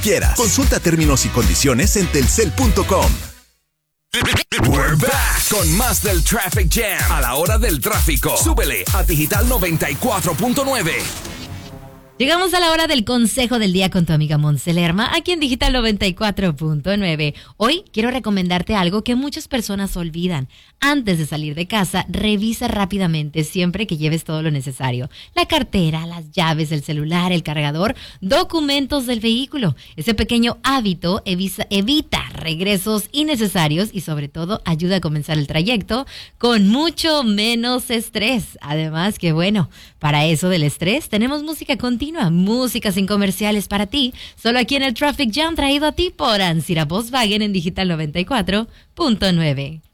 quieras. Consulta términos y condiciones en telcel.com. We're back con más del Traffic Jam. A la hora del tráfico, súbele a Digital 94.9. Llegamos a la hora del consejo del día con tu amiga Monse Lerma, aquí en Digital 94.9. Hoy quiero recomendarte algo que muchas personas olvidan. Antes de salir de casa, revisa rápidamente siempre que lleves todo lo necesario. La cartera, las llaves, el celular, el cargador, documentos del vehículo. Ese pequeño hábito evita regresos innecesarios y sobre todo ayuda a comenzar el trayecto con mucho menos estrés. Además que bueno, para eso del estrés tenemos música continua, música sin comerciales para ti, solo aquí en el Traffic Jam traído a ti por Ansira Volkswagen en Digital 94.9.